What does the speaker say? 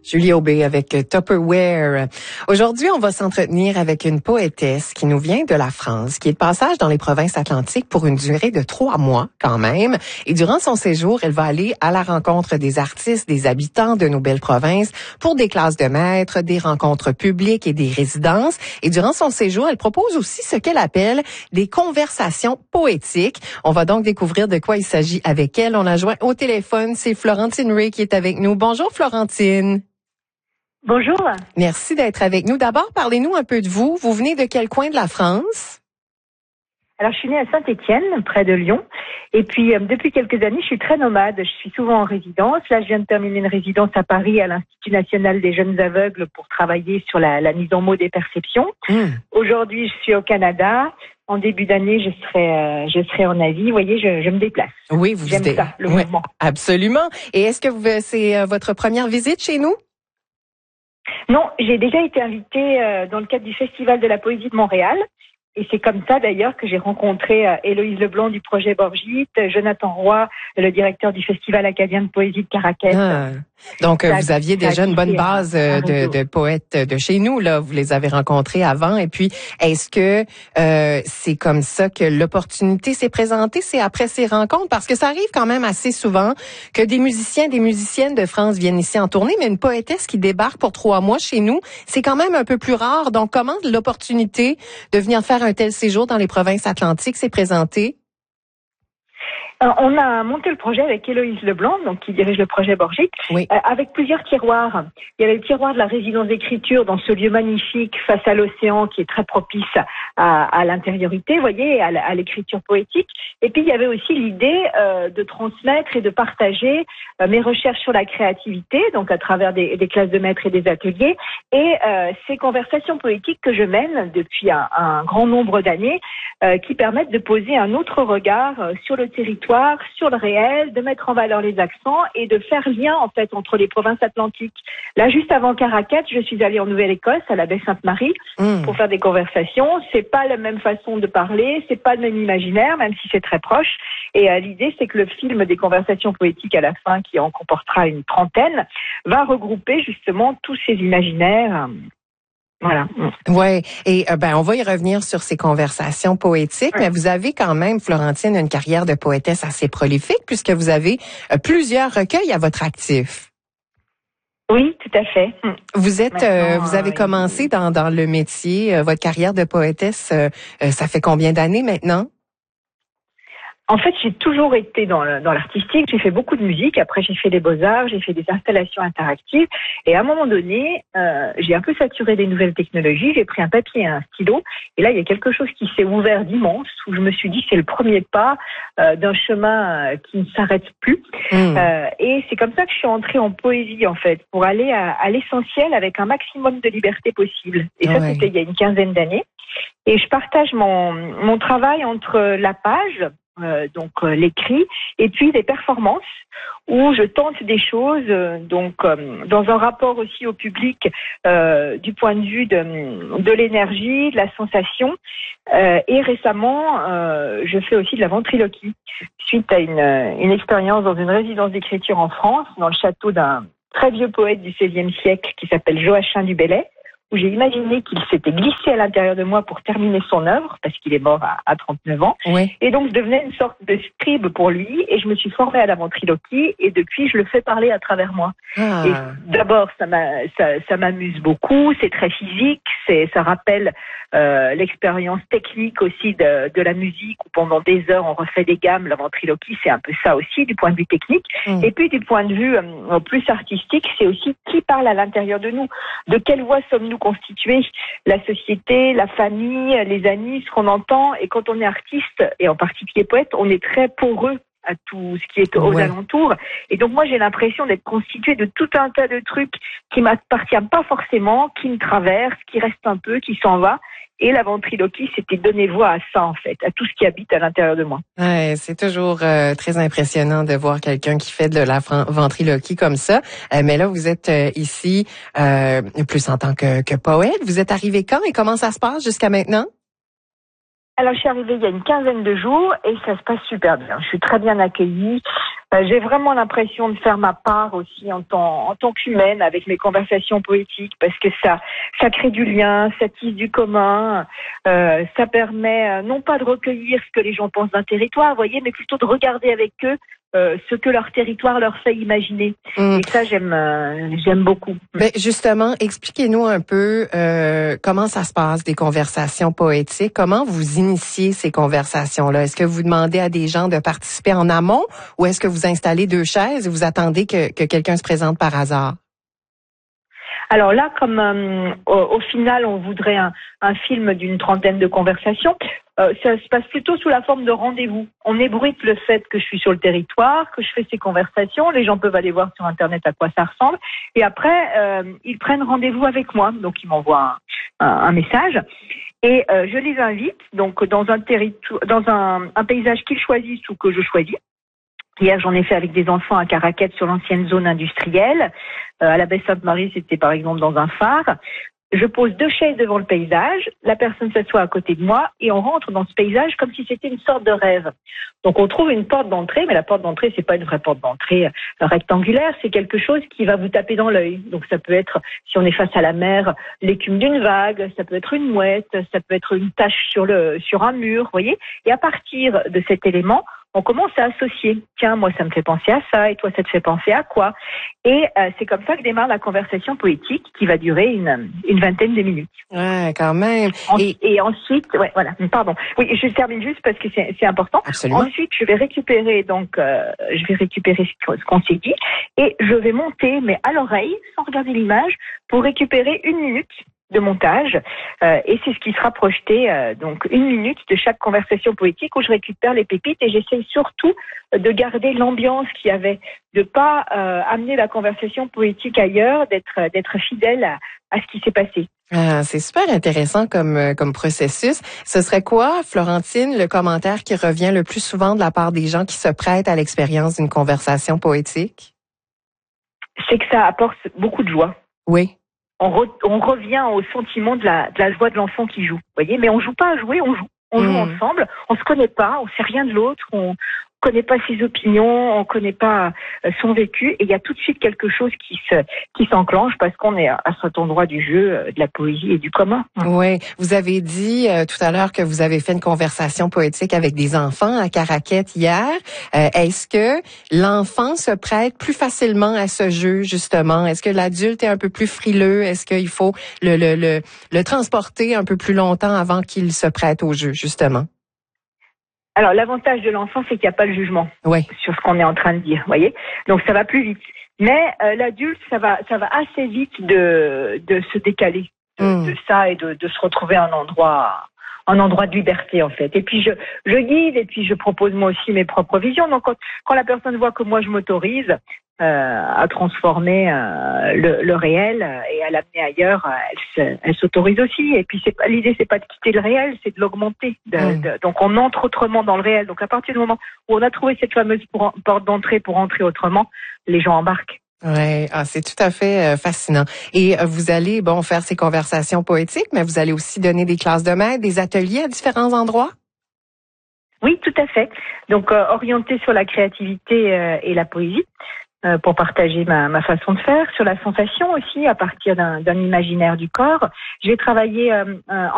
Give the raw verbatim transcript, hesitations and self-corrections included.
Julie Aubé avec Tupperware. Aujourd'hui, on va s'entretenir avec une poétesse qui nous vient de la France, qui est de passage dans les provinces atlantiques pour une durée de trois mois quand même. Et durant son séjour, elle va aller à la rencontre des artistes, des habitants de nos belles provinces pour des classes de maîtres, des rencontres publiques et des résidences. Et durant son séjour, elle propose aussi ce qu'elle appelle des conversations poétiques. On va donc découvrir de quoi il s'agit avec elle. On a joint au téléphone, c'est Florentine Ray qui est avec nous. Bonjour Florentine. Bonjour. Merci d'être avec nous. D'abord, parlez-nous un peu de vous. Vous venez de quel coin de la France? Alors, je suis née à Saint-Étienne, près de Lyon. Et puis, euh, depuis quelques années, je suis très nomade. Je suis souvent en résidence. Là, je viens de terminer une résidence à Paris, à l'Institut national des jeunes aveugles, pour travailler sur la, la mise en mots des perceptions. Mmh. Aujourd'hui, je suis au Canada. En début d'année, je serai, euh, je serai en Asie. Vous voyez, je, je me déplace. Oui, vous J'aime êtes... ça, le ouais, mouvement. Absolument. Et est-ce que vous, c'est euh, votre première visite chez nous? Non, j'ai déjà été invitée euh, dans le cadre du Festival de la Poésie de Montréal. Et c'est comme ça, d'ailleurs, que j'ai rencontré euh, Héloïse Leblanc du projet Borgite, Jonathan Roy, le directeur du Festival acadien de poésie de Caraquet. Ah, donc, euh, vous aviez déjà une bonne base euh, de, de poètes de chez nous, là. Vous les avez rencontrés avant. Et puis, est-ce que euh, c'est comme ça que l'opportunité s'est présentée? C'est après ces rencontres? Parce que ça arrive quand même assez souvent que des musiciens, des musiciennes de France viennent ici en tournée, mais une poétesse qui débarque pour trois mois chez nous, c'est quand même un peu plus rare. Donc, comment l'opportunité de venir faire un tel séjour dans les provinces atlantiques s'est présentée? On a monté le projet avec Héloïse Leblanc, donc qui dirige le projet Borgite, oui. euh, avec plusieurs tiroirs. Il y avait le tiroir de la résidence d'écriture dans ce lieu magnifique face à l'océan qui est très propice à, à l'intériorité, vous voyez, à, à l'écriture poétique. Et puis il y avait aussi l'idée euh, de transmettre et de partager euh, mes recherches sur la créativité, donc à travers des, des classes de maîtres et des ateliers, et euh, ces conversations poétiques que je mène depuis un, un grand nombre d'années, euh, qui permettent de poser un autre regard euh, sur le territoire, sur le réel, de mettre en valeur les accents et de faire lien en fait entre les provinces atlantiques. Là, juste avant Caraquet, je suis allée en Nouvelle-Écosse à la baie Sainte-Marie mmh. pour faire des conversations. C'est pas la même façon de parler, c'est pas le même imaginaire, même si c'est très proche. Et euh, l'idée, c'est que le film des conversations poétiques à la fin, qui en comportera une trentaine, va regrouper justement tous ces imaginaires. Voilà. Ouais, et euh, ben on va y revenir sur ces conversations poétiques, ouais. Mais vous avez quand même, Florentine, une carrière de poétesse assez prolifique puisque vous avez euh, plusieurs recueils à votre actif. Oui, tout à fait. Vous êtes, euh, vous avez commencé dans dans le métier, euh, votre carrière de poétesse, euh, euh, ça fait combien d'années maintenant? En fait, j'ai toujours été dans, le, dans l'artistique. J'ai fait beaucoup de musique. Après, j'ai fait des beaux-arts, j'ai fait des installations interactives. Et à un moment donné, euh, j'ai un peu saturé des nouvelles technologies. J'ai pris un papier et un stylo. Et là, il y a quelque chose qui s'est ouvert d'immense, où je me suis dit, c'est le premier pas euh, d'un chemin euh, qui ne s'arrête plus. Mmh. Euh, et c'est comme ça que je suis entrée en poésie, en fait, pour aller à, à l'essentiel avec un maximum de liberté possible. Et ça, ouais. C'était il y a une quinzaine d'années. Et je partage mon, mon travail entre la page, Euh, donc euh, l'écrit, et puis des performances où je tente des choses, euh, donc euh, dans un rapport aussi au public, euh, du point de vue de, de l'énergie, de la sensation. Euh, et récemment, euh, je fais aussi de la ventriloquie suite à une, une expérience dans une résidence d'écriture en France, dans le château d'un très vieux poète du seizième siècle qui s'appelle Joachim du Bellay, où j'ai imaginé qu'il s'était glissé à l'intérieur de moi pour terminer son œuvre, parce qu'il est mort à, à trente-neuf ans. Oui. Et donc, je devenais une sorte de scribe pour lui, et je me suis formée à la ventriloquie, et depuis, je le fais parler à travers moi. Ah. Et d'abord, ça, m'a, ça, ça m'amuse beaucoup, c'est très physique, c'est, ça rappelle euh, l'expérience technique aussi de, de la musique, où pendant des heures, on refait des gammes. La ventriloquie, c'est un peu ça aussi, du point de vue technique. Mm. Et puis, du point de vue euh, plus artistique, c'est aussi qui parle à l'intérieur de nous. De quelle voix sommes-nous constituer la société, la famille, les amis, ce qu'on entend. Et quand on est artiste, et en particulier poète, on est très poreux à tout ce qui est aux ouais. alentours. Et donc moi, j'ai l'impression d'être constituée de tout un tas de trucs qui m'appartiennent pas forcément, qui me traversent, qui restent un peu, qui s'en va. Et la ventriloquie, c'était donner voix à ça, en fait, à tout ce qui habite à l'intérieur de moi. Ouais, c'est toujours euh, très impressionnant de voir quelqu'un qui fait de la ventriloquie comme ça. Euh, mais là, vous êtes euh, ici euh, plus en tant que, que poète. Vous êtes arrivé quand et comment ça se passe jusqu'à maintenant? Alors, je suis arrivée il y a une quinzaine de jours et ça se passe super bien. Je suis très bien accueillie. Euh, j'ai vraiment l'impression de faire ma part aussi en tant, en tant qu'humaine avec mes conversations poétiques parce que ça, ça crée du lien, ça tisse du commun, euh, ça permet euh, non pas de recueillir ce que les gens pensent d'un territoire, vous voyez, mais plutôt de regarder avec eux euh, ce que leur territoire leur fait imaginer. Mmh. Et ça, j'aime, euh, j'aime beaucoup. Ben justement, expliquez-nous un peu euh, comment ça se passe des conversations poétiques. Comment vous initiez ces conversations-là? Est-ce que vous demandez à des gens de participer en amont ou est-ce que vous installez deux chaises et vous attendez que, que quelqu'un se présente par hasard? Alors là, comme euh, au, au final, on voudrait un, un film d'une trentaine de conversations, euh, ça se passe plutôt sous la forme de rendez-vous. On ébruite le fait que je suis sur le territoire, que je fais ces conversations. Les gens peuvent aller voir sur Internet à quoi ça ressemble. Et après, euh, ils prennent rendez-vous avec moi. Donc, ils m'envoient un, un, un message. Et euh, je les invite donc dans un territoire, dans un, un paysage qu'ils choisissent ou que je choisis. Hier, j'en ai fait avec des enfants à Caraquette sur l'ancienne zone industrielle. Euh, à la baie Sainte-Marie, c'était par exemple dans un phare. Je pose deux chaises devant le paysage, la personne s'assoit à côté de moi et on rentre dans ce paysage comme si c'était une sorte de rêve. Donc on trouve une porte d'entrée, mais la porte d'entrée, c'est pas une vraie porte d'entrée rectangulaire, c'est quelque chose qui va vous taper dans l'œil. Donc ça peut être, si on est face à la mer, l'écume d'une vague, ça peut être une mouette, ça peut être une tache sur le sur un mur, vous voyez. Et à partir de cet élément, on commence à associer. Tiens, moi, ça me fait penser à ça, et toi, ça te fait penser à quoi? Et euh, c'est comme ça que démarre la conversation poétique qui va durer une, une vingtaine de minutes. Ouais, quand même. En, et... et ensuite, ouais, voilà, pardon. Oui, je termine juste parce que c'est, c'est important. Absolument. Ensuite, je vais récupérer, donc, euh, je vais récupérer ce qu'on s'est dit et je vais monter, mais à l'oreille, sans regarder l'image, pour récupérer une minute de montage euh, et c'est ce qui sera projeté euh, donc une minute de chaque conversation poétique où je récupère les pépites et j'essaie surtout de garder l'ambiance qu'il y avait, de pas euh, amener la conversation poétique ailleurs, d'être d'être fidèle à, à ce qui s'est passé. Ah, c'est super intéressant comme comme processus. Ce serait quoi, Florentine, le commentaire qui revient le plus souvent de la part des gens qui se prêtent à l'expérience d'une conversation poétique? C'est que ça apporte beaucoup de joie. Oui. On, re, on revient au sentiment de la, de la joie de l'enfant qui joue, vous voyez. Mais on joue pas à jouer, on joue. On joue mmh. ensemble. On se connaît pas, on sait rien de l'autre. On connaît pas ses opinions, on connaît pas son vécu. Et il y a tout de suite quelque chose qui se qui s'enclenche parce qu'on est à cet endroit du jeu, de la poésie et du commun. Oui. Vous avez dit euh, tout à l'heure que vous avez fait une conversation poétique avec des enfants à Caraquette hier. Euh, est-ce que l'enfant se prête plus facilement à ce jeu, justement? Est-ce que l'adulte est un peu plus frileux? Est-ce qu'il faut le, le, le, le transporter un peu plus longtemps avant qu'il se prête au jeu, justement? Alors, l'avantage de l'enfant, c'est qu'il n'y a pas le jugement oui. sur ce qu'on est en train de dire, voyez. Donc, ça va plus vite. Mais euh, l'adulte, ça va, ça va assez vite de, de se décaler de, mmh. de ça et de, de se retrouver à un endroit, un endroit de liberté, en fait. Et puis, je, je guide et puis je propose moi aussi mes propres visions. Donc, quand, quand la personne voit que moi, je m'autorise euh, à transformer euh, le, le réel et à l'amener ailleurs, elle, se, elle s'autorise aussi. Et puis, c'est pas, l'idée, c'est pas de quitter le réel, c'est de l'augmenter. De, mmh. de, donc, on entre autrement dans le réel. Donc, à partir du moment où on a trouvé cette fameuse pour, porte d'entrée pour entrer autrement, les gens embarquent. Ouais, ah, c'est tout à fait euh, fascinant. Et euh, vous allez, bon, faire ces conversations poétiques, mais vous allez aussi donner des classes de maître, des ateliers à différents endroits? Oui, tout à fait. Donc, euh, orienté sur la créativité euh, et la poésie, euh, pour partager ma, ma façon de faire, sur la sensation aussi, à partir d'un, d'un imaginaire du corps. Je vais travailler euh, en